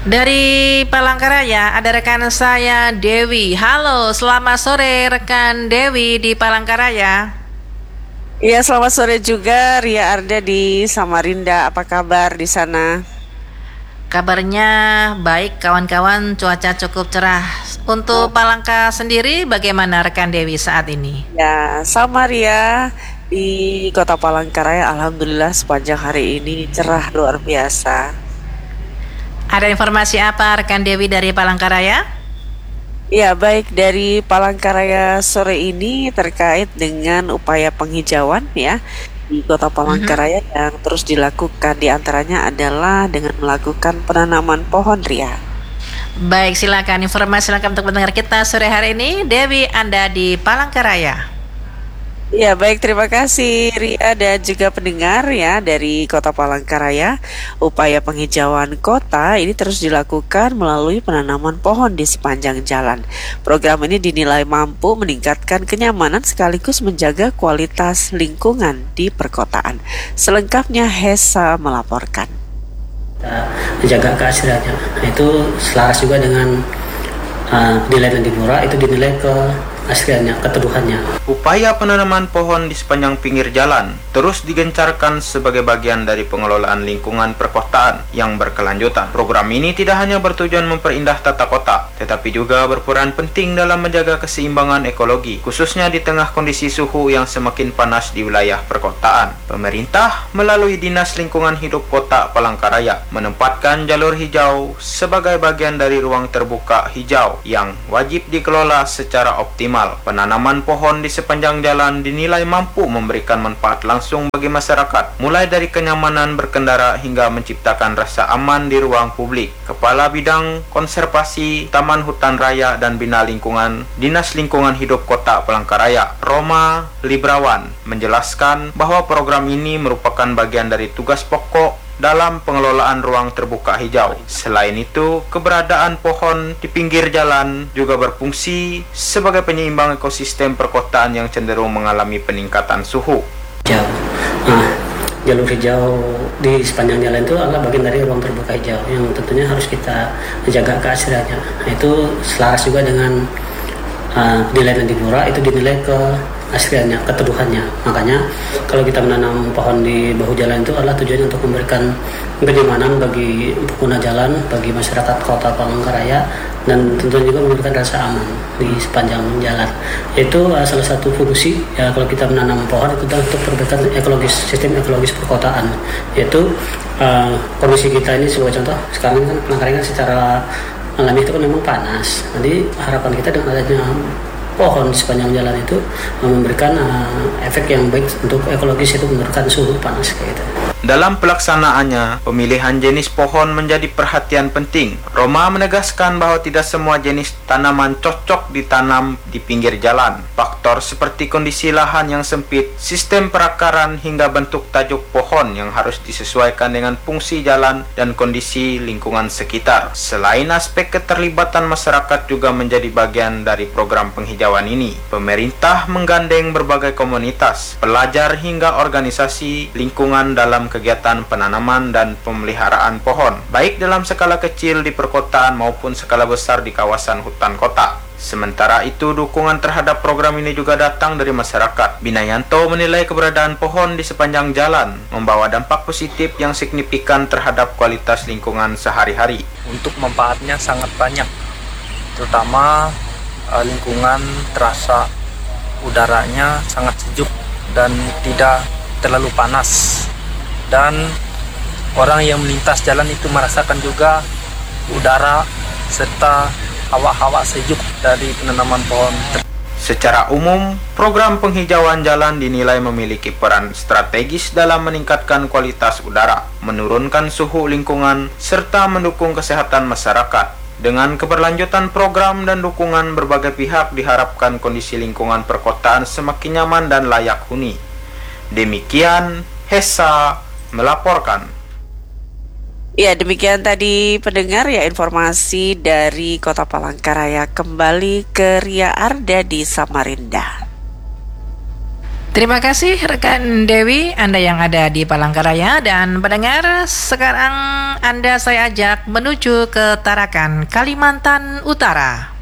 Dari Palangkaraya ada rekan saya Dewi. Halo, selamat sore rekan Dewi di Palangkaraya. Iya, selamat sore juga Ria Arda di Samarinda. Apa kabar di sana? Kabarnya baik kawan-kawan, cuaca cukup cerah. Untuk Palangka sendiri bagaimana rekan Dewi saat ini? Ya, sama Ria di Kota Palangkaraya. Alhamdulillah sepanjang hari ini cerah luar biasa. Ada informasi apa rekan Dewi dari Palangkaraya? Ya, baik dari Palangkaraya sore ini terkait dengan upaya penghijauan ya di Kota Palangkaraya yang terus dilakukan, di antaranya adalah dengan melakukan penanaman pohon Ria. Baik, silakan informasi lengkap untuk pendengar kita sore hari ini. Dewi, Anda di Palangkaraya. Ya, baik, terima kasih Ria dan juga pendengar ya dari Kota Palangkaraya. Upaya penghijauan kota ini terus dilakukan melalui penanaman pohon di sepanjang jalan. Program ini dinilai mampu meningkatkan kenyamanan sekaligus menjaga kualitas lingkungan di perkotaan. Selengkapnya Hesa melaporkan. Menjaga keasliannya. Nah, itu selaras juga dengan nilai Nadi Murah, itu dinilai ke asliannya, keteduhannya. Upaya penanaman pohon di sepanjang pinggir jalan terus digencarkan sebagai bagian dari pengelolaan lingkungan perkotaan yang berkelanjutan. Program ini tidak hanya bertujuan memperindah tata kota, tetapi juga berperan penting dalam menjaga keseimbangan ekologi, khususnya di tengah kondisi suhu yang semakin panas di wilayah perkotaan. Pemerintah melalui Dinas Lingkungan Hidup Kota Palangkaraya menempatkan jalur hijau sebagai bagian dari ruang terbuka hijau yang wajib dikelola secara optimal. Penanaman pohon di sepanjang jalan dinilai mampu memberikan manfaat langsung bagi masyarakat, mulai dari kenyamanan berkendara hingga menciptakan rasa aman di ruang publik. Kepala Bidang Konservasi Taman Hutan Raya dan Bina Lingkungan Dinas Lingkungan Hidup Kota Palangkaraya, Roma Librawan, menjelaskan bahwa program ini merupakan bagian dari tugas pokok dalam pengelolaan ruang terbuka hijau. Selain itu, keberadaan pohon di pinggir jalan juga berfungsi sebagai penyeimbang ekosistem perkotaan yang cenderung mengalami peningkatan suhu. Hijau. Nah, jalur hijau di sepanjang jalan itu adalah bagian dari ruang terbuka hijau yang tentunya harus kita jaga keasliannya. Nah, itu selaras juga dengan nilai Nadi Murah, itu dinilai ke asliannya, keteduhannya. Makanya kalau kita menanam pohon di bahu jalan itu adalah tujuannya untuk memberikan kenyamanan bagi pengguna jalan, bagi masyarakat Kota Palangkaraya, dan tentunya juga memberikan rasa aman di sepanjang jalan. Itu salah satu fungsi ya kalau kita menanam pohon itu adalah untuk perbaikan ekologis, sistem ekologis perkotaan. Yaitu kondisi kita ini sebagai contoh, sekarang kan Palangkaraya kan secara alami itu kan memang panas. Jadi harapan kita dengan adanya pohon di sepanjang jalan itu memberikan efek yang baik untuk ekologis, itu menurunkan suhu panas kayak gitu. Dalam pelaksanaannya, pemilihan jenis pohon menjadi perhatian penting. Roma menegaskan bahwa tidak semua jenis tanaman cocok ditanam di pinggir jalan. Faktor seperti kondisi lahan yang sempit, sistem perakaran hingga bentuk tajuk pohon yang harus disesuaikan dengan fungsi jalan dan kondisi lingkungan sekitar. Selain aspek keterlibatan masyarakat juga menjadi bagian dari program penghijauan ini. Pemerintah menggandeng berbagai komunitas, pelajar hingga organisasi lingkungan dalam kegiatan penanaman dan pemeliharaan pohon, baik dalam skala kecil di perkotaan maupun skala besar di kawasan hutan kota. Sementara itu, dukungan terhadap program ini juga datang dari masyarakat. Binayanto menilai keberadaan pohon di sepanjang jalan membawa dampak positif yang signifikan terhadap kualitas lingkungan sehari-hari. Untuk manfaatnya sangat banyak, terutama lingkungan terasa udaranya sangat sejuk dan tidak terlalu panas. Dan orang yang melintas jalan itu merasakan juga udara serta hawa-hawa sejuk dari penanaman pohon. Secara umum, program penghijauan jalan dinilai memiliki peran strategis dalam meningkatkan kualitas udara, menurunkan suhu lingkungan, serta mendukung kesehatan masyarakat. Dengan keberlanjutan program dan dukungan berbagai pihak, diharapkan kondisi lingkungan perkotaan semakin nyaman dan layak huni. Demikian, Hesa melaporkan. Ya, demikian tadi pendengar ya informasi dari Kota Palangkaraya. Kembali ke Ria Arda di Samarinda. Terima kasih rekan Dewi, Anda yang ada di Palangkaraya, dan pendengar, sekarang Anda saya ajak menuju ke Tarakan, Kalimantan Utara.